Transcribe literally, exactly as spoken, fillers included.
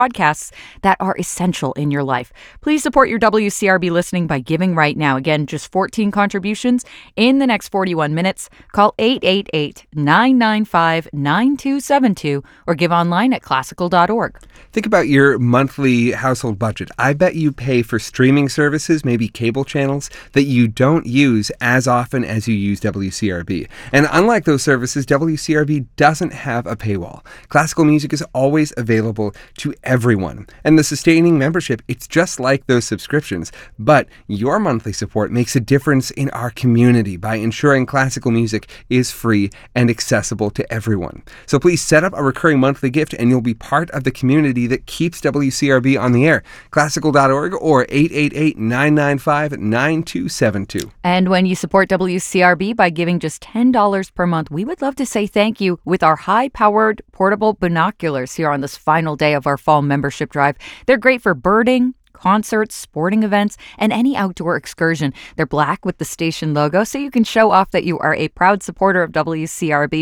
podcasts that are essential in your life. Please support your W C R B listening by giving right now. Again, just fourteen contributions in the next forty-one minutes. Call eight eight eight, nine nine five, nine two seven two or give online at classical dot org. Think about your monthly household budget. I bet you pay for streaming services, maybe cable channels, that you don't use as often as you use W C R B. And unlike those services, W C R B doesn't have a paywall. Classical music is always available to everyone. And the sustaining membership, it's just like those subscriptions. But your monthly support makes a difference in our community by ensuring classical music is free and accessible to everyone. So please set up a recurring monthly gift and you'll be part of the community that keeps W C R B on the air. classical dot org or eight eight eight, nine nine five, nine two seven two. And when you support W C R B by giving just ten dollars per month, we would love to say thank you with our high-powered portable binoculars here on this final day of our fall membership drive. They're great for birding, concerts, sporting events, and any outdoor excursion. They're black with the station logo, so you can show off that you are a proud supporter of W C R B